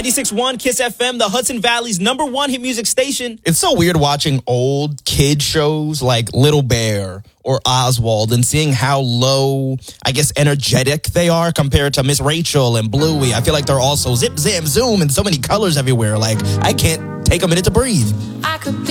96.1 Kiss FM, the Hudson Valley's #1 hit music station. It's so weird watching old kid shows like Little Bear or Oswald and seeing how low, I guess, energetic they are compared to Miss Rachel and Bluey. I feel like they're also zip, zam, zoom, and so many colors everywhere. Like, I can't take a minute to breathe. I could be